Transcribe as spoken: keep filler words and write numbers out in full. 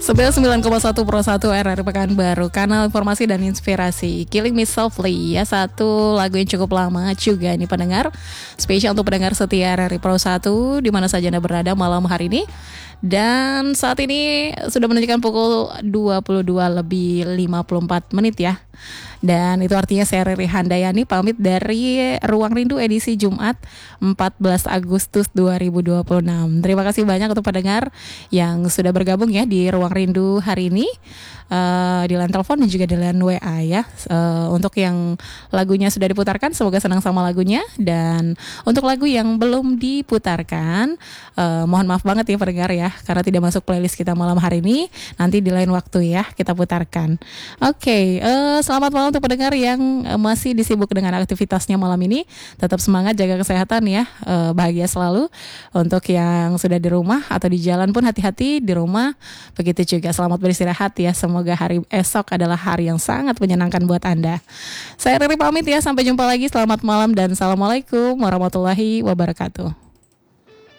sembilan puluh sembilan koma satu Pro satu R R I Pekanbaru, kanal informasi dan inspirasi. Killing Me Softly, ya, satu lagu yang cukup lama juga nih pendengar. Spesial untuk pendengar setia R R I Pro satu di mana saja Anda berada malam hari ini. Dan saat ini sudah menunjukkan pukul dua puluh dua lebih lima puluh empat menit ya. Dan itu artinya saya Riri Handayani pamit dari Ruang Rindu edisi Jumat empat belas Agustus dua ribu dua puluh enam. Terima kasih banyak untuk pendengar yang sudah bergabung ya di Ruang Rindu hari ini, uh, di line telepon dan juga di line W A ya. Uh, untuk yang lagunya sudah diputarkan, semoga senang sama lagunya. Dan untuk lagu yang belum diputarkan, uh, mohon maaf banget ya pendengar ya, karena tidak masuk playlist kita malam hari ini. Nanti di lain waktu ya kita putarkan. Oke, okay, uh, selamat malam untuk pendengar yang masih disibuk dengan aktivitasnya malam ini. Tetap semangat, jaga kesehatan ya, uh, bahagia selalu. Untuk yang sudah di rumah atau di jalan pun hati-hati di rumah. Begitu juga selamat beristirahat ya. Semoga hari esok adalah hari yang sangat menyenangkan buat Anda. Saya Riri pamit ya, sampai jumpa lagi. Selamat malam dan assalamualaikum warahmatullahi wabarakatuh.